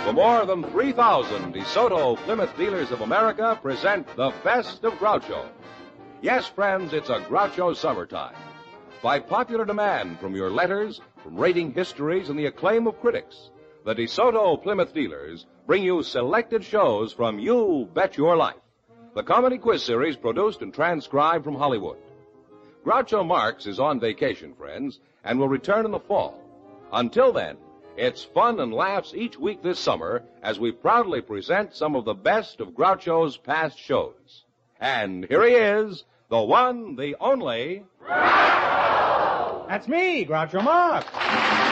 The more than 3,000 DeSoto Plymouth dealers of America present the best of Groucho. Yes, friends, it's a Groucho summertime. By popular demand from your letters, from rating histories, and the acclaim of critics, the DeSoto Plymouth dealers bring you selected shows from You Bet Your Life, the comedy quiz series produced and transcribed from Hollywood. Groucho Marx is on vacation, friends, and will return in the fall. Until then, it's fun and laughs each week this summer as we proudly present some of the best of Groucho's past shows. And here he is, the one, the only... That's me, Groucho Marx.